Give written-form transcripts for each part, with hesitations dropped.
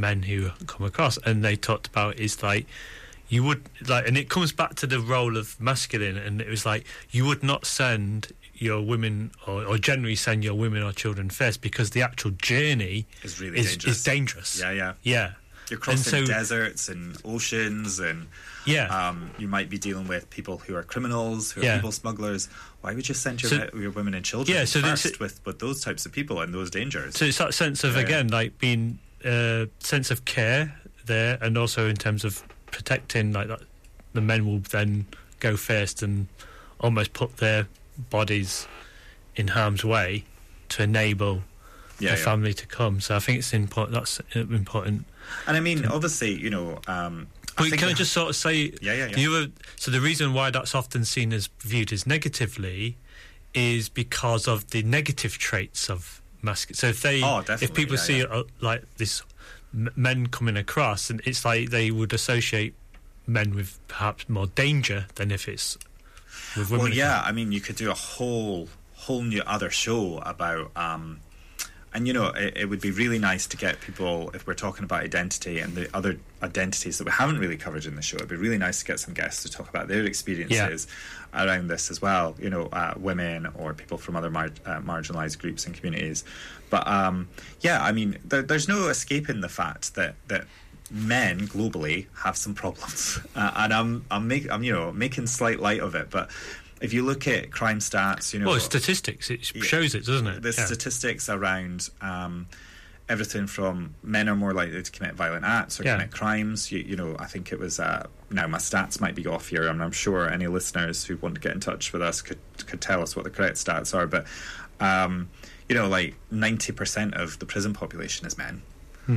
men who come across, and they talked about is like you would like, and it comes back to the role of masculine, and it was like you would not send your women or generally send your women or children first because the actual journey is really dangerous. Yeah. You're crossing deserts and oceans, and you might be dealing with people who are criminals, who are people smugglers. Why would you send your women and children first with those types of people and those dangers? So it's that sense of again, like being sense of care there, and also in terms of protecting, like that, the men will then go first and almost put their bodies in harm's way to enable the family to come. So I think it's important. That's important. And I mean, obviously, you know. But can I just sort of say, so the reason why that's often seen as viewed as negatively is because of the negative traits of masculine. So if people see like this men coming across, and it's like they would associate men with perhaps more danger than if it's with women. Well, I mean, you could do a whole new other show about. And, you know, it would be really nice to get people, if we're talking about identity and the other identities that we haven't really covered in the show, it'd be really nice to get some guests to talk about their experiences around this as well, you know, women or people from other marginalised groups and communities. But, I mean, there's no escaping the fact that men globally have some problems. And I'm making slight light of it, but... If you look at crime stats, you know... Well, statistics, it shows it, doesn't it? The statistics around everything from men are more likely to commit violent acts or commit crimes. You know, I think it was... now, my stats might be off here, and I'm sure any listeners who want to get in touch with us could tell us what the correct stats are. But, you know, like 90% of the prison population is men.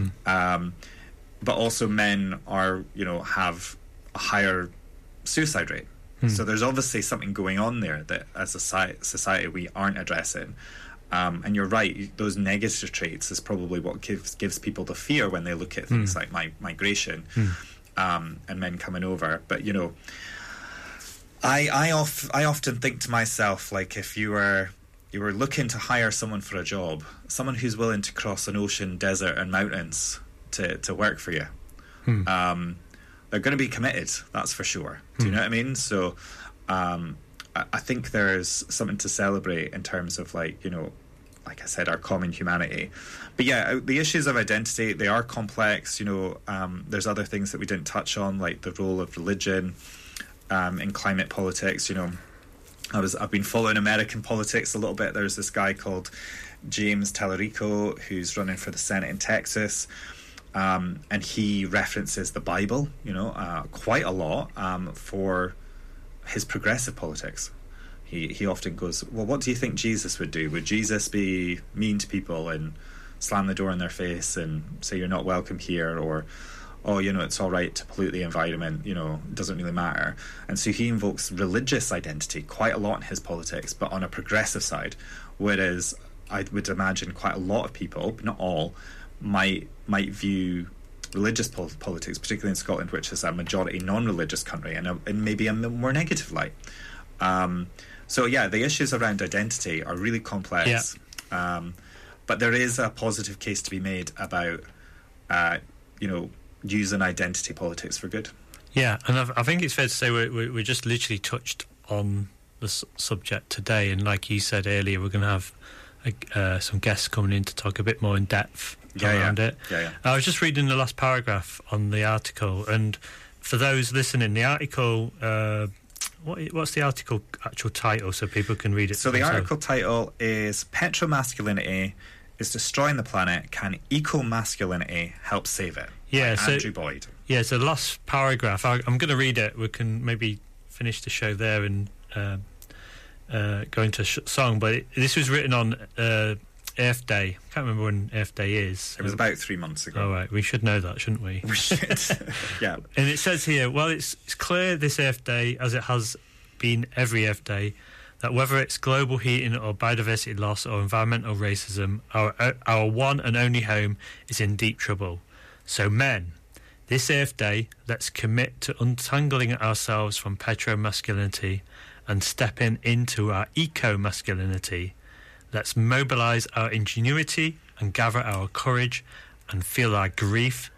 But also men are, you know, have a higher suicide rate. So there's obviously something going on there that as a society we aren't addressing. And you're right, those negative traits is probably what gives people the fear when they look at things like migration and men coming over. But, you know, I often think to myself, like, if you were looking to hire someone for a job, someone who's willing to cross an ocean, desert and mountains to work for you, they're going to be committed, that's for sure. Do you know what I mean? So I think there's something to celebrate in terms of, like, you know, like I said, our common humanity. But yeah, the issues of identity, they are complex. You know, there's other things that we didn't touch on, like the role of religion in climate politics. You know, I've been following American politics a little bit. There's this guy called James Tallarico who's running for the Senate in Texas. And he references the Bible, you know, quite a lot for his progressive politics. He often goes, well, what do you think Jesus would do? Would Jesus be mean to people and slam the door in their face and say you're not welcome here? Or, oh, you know, it's all right to pollute the environment, you know, it doesn't really matter. And so he invokes religious identity quite a lot in his politics, but on a progressive side, whereas I would imagine quite a lot of people, but not all, might view religious politics, particularly in Scotland, which is a majority non-religious country, in maybe a more negative light. So yeah, the issues around identity are really complex, but there is a positive case to be made about you know, using identity politics for good. Yeah, and I think it's fair to say we just literally touched on the subject today, and like you said earlier, we're going to have some guests coming in to talk a bit more in depth around it. I was just reading the last paragraph on the article, and for those listening, the article, what's the article actual title so people can read it? So the article title is Petromasculinity is Destroying the Planet. Can Eco-Masculinity Help Save It? Yeah, by Andrew Boyd. Yeah, so the last paragraph, I'm going to read it. We can maybe finish the show there and go into a song, but this was written on Earth Day. I can't remember when Earth Day is. It was about 3 months ago. All right, we should know that, shouldn't we? We should. Yeah. And it says here, well, it's clear this Earth Day, as it has been every Earth Day, that whether it's global heating or biodiversity loss or environmental racism, our one and only home is in deep trouble. So men, this Earth Day, let's commit to untangling ourselves from petromasculinity and stepping into our eco-masculinity. Let's mobilise our ingenuity and gather our courage and feel our grief